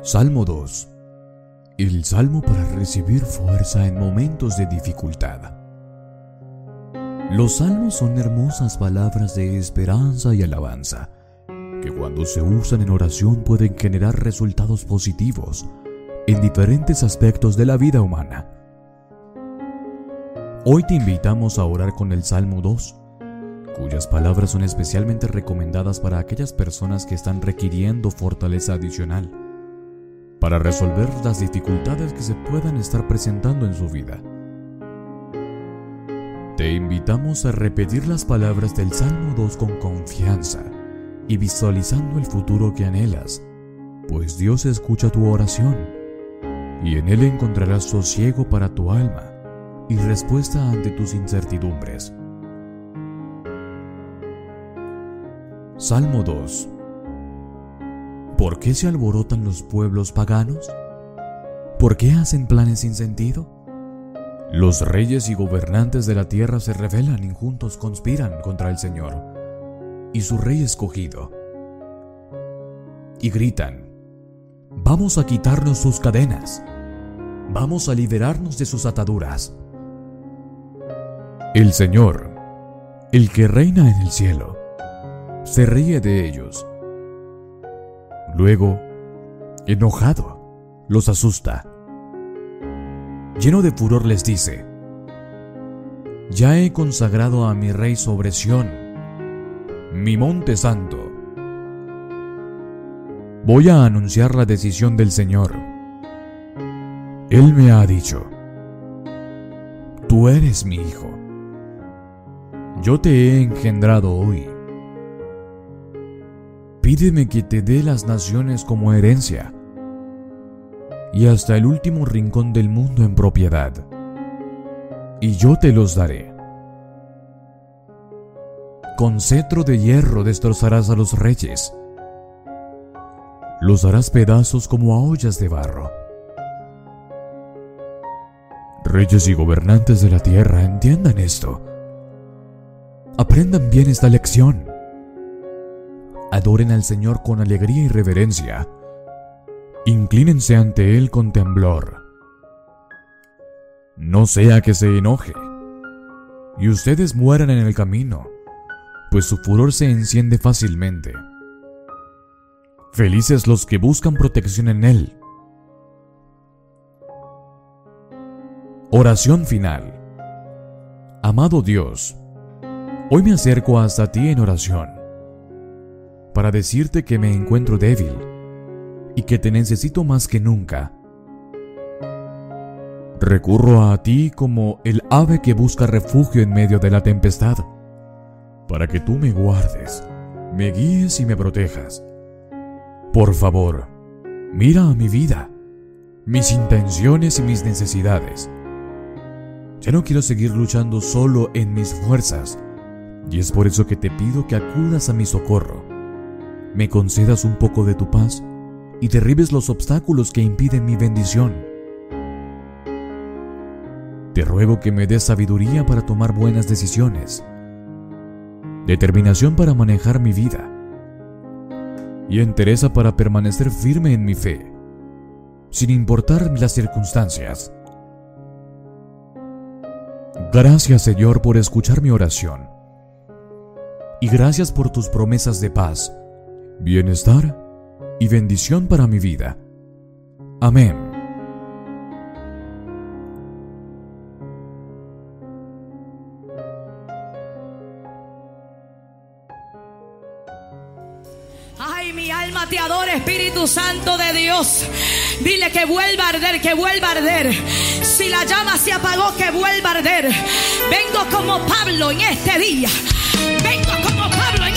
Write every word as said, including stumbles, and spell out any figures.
Salmo dos. El salmo para recibir fuerza en momentos de dificultad. Los salmos son hermosas palabras de esperanza y alabanza, que cuando se usan en oración pueden generar resultados positivos en diferentes aspectos de la vida humana. Hoy te invitamos a orar con el Salmo dos, cuyas palabras son especialmente recomendadas para aquellas personas que están requiriendo fortaleza adicional para resolver las dificultades que se puedan estar presentando en su vida. Te invitamos a repetir las palabras del Salmo dos con confianza y visualizando el futuro que anhelas, pues Dios escucha tu oración y en Él encontrarás sosiego para tu alma y respuesta ante tus incertidumbres. Salmo dos. ¿Por qué se alborotan los pueblos paganos? ¿Por qué hacen planes sin sentido? Los reyes y gobernantes de la tierra se rebelan y juntos conspiran contra el Señor y su rey escogido. Y gritan: vamos a quitarnos sus cadenas, vamos a liberarnos de sus ataduras. El Señor, el que reina en el cielo, se ríe de ellos. Luego, enojado, los asusta. Lleno de furor les dice: ya he consagrado a mi rey sobre Sión, mi monte santo. Voy a anunciar la decisión del Señor. Él me ha dicho: tú eres mi hijo. Yo te he engendrado hoy. Pídeme que te dé las naciones como herencia y hasta el último rincón del mundo en propiedad, y yo te los daré. Con cetro de hierro destrozarás a los reyes, los harás pedazos como a ollas de barro. Reyes y gobernantes de la tierra, entiendan esto. Aprendan bien esta lección. Adoren al Señor con alegría y reverencia. Inclínense ante Él con temblor. No sea que se enoje y ustedes mueran en el camino, pues su furor se enciende fácilmente. Felices los que buscan protección en Él. Oración final. Amado Dios, hoy me acerco hasta ti en oración para decirte que me encuentro débil y que te necesito más que nunca. Recurro a ti como el ave que busca refugio en medio de la tempestad, para que tú me guardes, me guíes y me protejas. Por favor, mira a mi vida, mis intenciones y mis necesidades. Ya no quiero seguir luchando solo en mis fuerzas, y es por eso que te pido que acudas a mi socorro, me concedas un poco de tu paz y derribes los obstáculos que impiden mi bendición. Te ruego que me des sabiduría para tomar buenas decisiones, determinación para manejar mi vida y entereza para permanecer firme en mi fe, sin importar las circunstancias. Gracias, Señor, por escuchar mi oración, y gracias por tus promesas de paz, bienestar y bendición para mi vida. Amén. Ay, mi alma te adora, Espíritu Santo de Dios. Dile que vuelva a arder, que vuelva a arder. Si la llama se apagó, que vuelva a arder. Vengo como Pablo en este día. Vengo como Pablo en